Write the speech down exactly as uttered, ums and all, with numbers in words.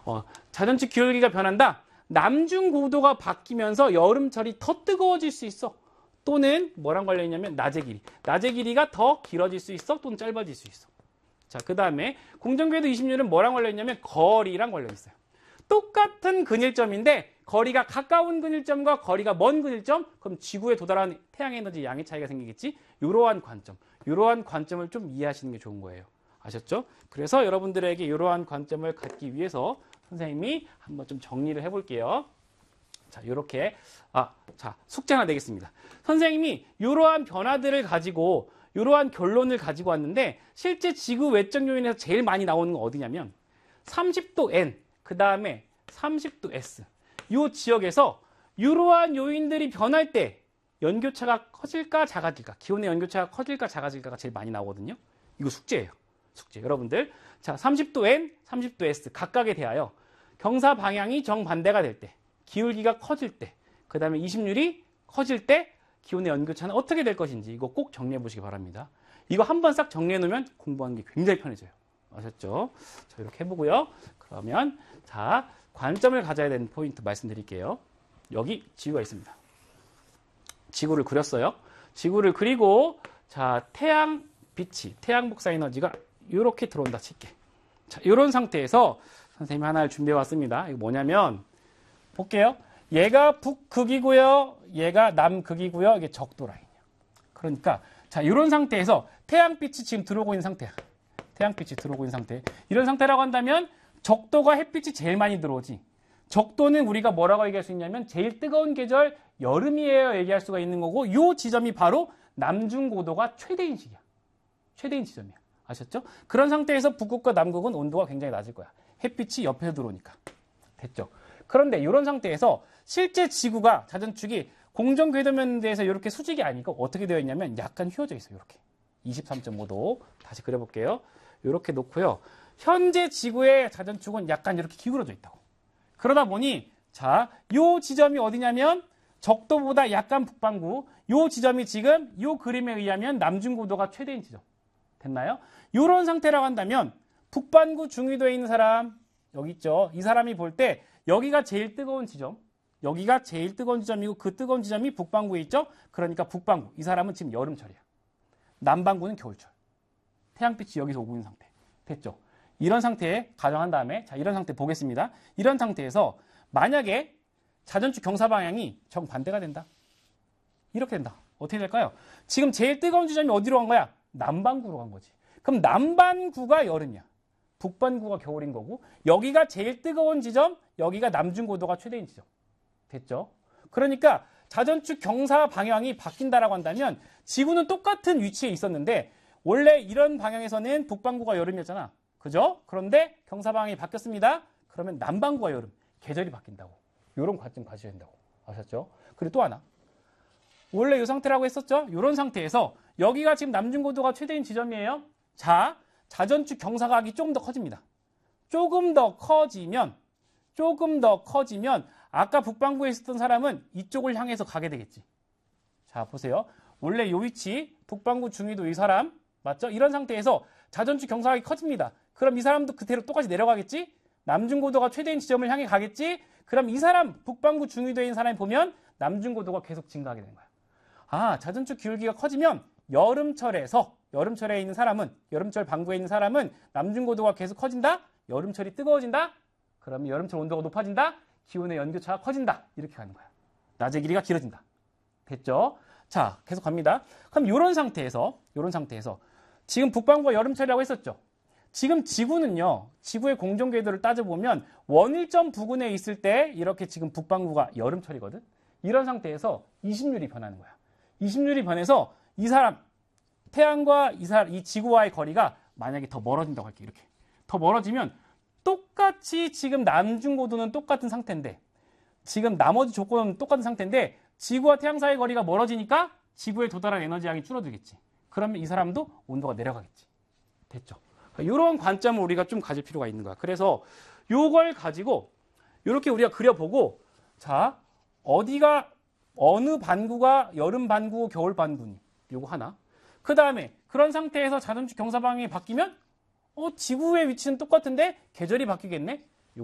어, 자전축 기울기가 변한다. 남중 고도가 바뀌면서 여름철이 더 뜨거워질 수 있어. 또는 뭐랑 관련있냐면 낮의 길이. 낮의 길이가 더 길어질 수 있어. 또는 짧아질 수 있어. 자, 그 다음에 공정궤도 이십률은 뭐랑 관련있냐면 거리랑 관련있어요. 똑같은 근일점인데 거리가 가까운 근일점과 거리가 먼 근일점, 그럼 지구에 도달하는 태양의 에너지 양의 차이가 생기겠지. 이러한 관점, 이러한 관점을 좀 이해하시는 게 좋은 거예요. 아셨죠? 그래서 여러분들에게 이러한 관점을 갖기 위해서 선생님이 한번 좀 정리를 해볼게요. 자, 이렇게 아, 자 숙제 하나 내겠습니다. 선생님이 이러한 변화들을 가지고 이러한 결론을 가지고 왔는데 실제 지구 외적 요인에서 제일 많이 나오는 건 어디냐면 삼십 도 N, 그 다음에 삼십 도 S. 이 지역에서 이러한 요인들이 변할 때 연교차가 커질까 작아질까, 기온의 연교차가 커질까 작아질까가 제일 많이 나오거든요. 이거 숙제예요. 숙제. 여러분들, 자, 삼십 도 N, 삼십 도 S 각각에 대하여 경사 방향이 정반대가 될 때, 기울기가 커질 때, 그 다음에 이십률이 커질 때 기온의 연교차는 어떻게 될 것인지 이거 꼭 정리해 보시기 바랍니다. 이거 한번 싹 정리해 놓으면 공부하는 게 굉장히 편해져요. 아셨죠? 자, 이렇게 해보고요. 그러면 자, 관점을 가져야 되는 포인트 말씀드릴게요. 여기 지구가 있습니다. 지구를 그렸어요. 지구를 그리고 자, 태양 빛이, 태양 복사 에너지가 이렇게 들어온다 칠게. 자, 이런 상태에서 선생님이 하나를 준비해 왔습니다. 이거 뭐냐면 볼게요. 얘가 북극이고요. 얘가 남극이고요. 이게 적도 라인이에요. 그러니까 자, 이런 상태에서 태양빛이 지금 들어오고 있는 상태야. 태양빛이 들어오고 있는 상태. 이런 상태라고 한다면 적도가 햇빛이 제일 많이 들어오지. 적도는 우리가 뭐라고 얘기할 수 있냐면 제일 뜨거운 계절 여름이에요 얘기할 수가 있는 거고, 이 지점이 바로 남중 고도가 최대인 시기야. 최대인 지점이야. 아셨죠? 그런 상태에서 북극과 남극은 온도가 굉장히 낮을 거야. 햇빛이 옆에서 들어오니까. 됐죠? 그런데 이런 상태에서 실제 지구가 자전축이 공정 궤도면대에서 이렇게 수직이 아니고 어떻게 되어 있냐면 약간 휘어져 있어요. 이렇게 이십삼 점 오 도 다시 그려볼게요. 이렇게 놓고요. 현재 지구의 자전축은 약간 이렇게 기울어져 있다고. 그러다 보니 자, 요 지점이 어디냐면 적도보다 약간 북반구. 요 지점이 지금 요 그림에 의하면 남중고도가 최대인 지점. 됐나요? 요런 상태라고 한다면 북반구 중위도에 있는 사람 여기 있죠. 이 사람이 볼 때 여기가 제일 뜨거운 지점. 여기가 제일 뜨거운 지점이고 그 뜨거운 지점이 북반구에 있죠. 그러니까 북반구. 이 사람은 지금 여름철이야. 남반구는 겨울철. 태양빛이 여기서 오고 있는 상태. 됐죠? 이런 상태에 가정한 다음에 자, 이런 상태 보겠습니다. 이런 상태에서 만약에 자전축 경사 방향이 정반대가 된다. 이렇게 된다. 어떻게 될까요? 지금 제일 뜨거운 지점이 어디로 간 거야? 남반구로 간 거지. 그럼 남반구가 여름이야. 북반구가 겨울인 거고, 여기가 제일 뜨거운 지점, 여기가 남중고도가 최대인 지점. 됐죠? 그러니까 자전축 경사 방향이 바뀐다라고 한다면 지구는 똑같은 위치에 있었는데 원래 이런 방향에서는 북반구가 여름이었잖아. 그죠? 그런데 경사 방향이 바뀌었습니다. 그러면 남반구가 여름, 계절이 바뀐다고. 이런 관점 가셔야 된다고. 아셨죠? 그리고 또 하나. 원래 이 상태라고 했었죠? 이런 상태에서 여기가 지금 남중고도가 최대인 지점이에요. 자, 자전축 경사각이 조금 더 커집니다. 조금 더 커지면, 조금 더 커지면 아까 북반구에 있었던 사람은 이쪽을 향해서 가게 되겠지. 자, 보세요. 원래 이 위치, 북반구 중위도 이 사람, 맞죠? 이런 상태에서 자전축 경사각이 커집니다. 그럼 이 사람도 그대로 똑같이 내려가겠지? 남중고도가 최대인 지점을 향해 가겠지? 그럼 이 사람, 북반구 중위도에 있는 사람이 보면 남중고도가 계속 증가하게 되는 거야. 아, 자전축 기울기가 커지면 여름철에서, 여름철에 있는 사람은, 여름철 반구에 있는 사람은 남중고도가 계속 커진다? 여름철이 뜨거워진다? 그러면 여름철 온도가 높아진다? 기온의 연교차가 커진다. 이렇게 가는 거야. 낮의 길이가 길어진다. 됐죠? 자, 계속 갑니다. 그럼 이런 상태에서, 이런 상태에서 지금 북반구가 여름철이라고 했었죠. 지금 지구는요, 지구의 공정궤도를 따져보면 원일점 부근에 있을 때 이렇게 지금 북반구가 여름철이거든. 이런 상태에서 이십률이 변하는 거야. 이십률이 변해서 이 사람, 태양과 이 사람, 이 지구와의 거리가 만약에 더 멀어진다고 할게. 이렇게. 더 멀어지면 똑같이 지금 남중고도는 똑같은 상태인데, 지금 나머지 조건은 똑같은 상태인데, 지구와 태양 사이의 거리가 멀어지니까 지구에 도달할 에너지 양이 줄어들겠지. 그러면 이 사람도 온도가 내려가겠지. 됐죠? 이런 관점을 우리가 좀 가질 필요가 있는 거야. 그래서 이걸 가지고 이렇게 우리가 그려보고, 자, 어디가, 어느 반구가 여름 반구, 겨울 반구니? 요거 하나. 그 다음에 그런 상태에서 자전축 경사 방향이 바뀌면 어, 지구의 위치는 똑같은데 계절이 바뀌겠네?